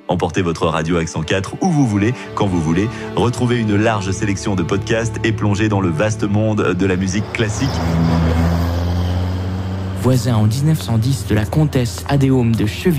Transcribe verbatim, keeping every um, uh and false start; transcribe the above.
Emportez votre radio Accent quatre où vous voulez, quand vous voulez. Retrouvez une large sélection de podcasts et plongez dans le vaste monde de la musique classique. Voisin en dix-neuf cent dix de la comtesse Adéome de Chevilly,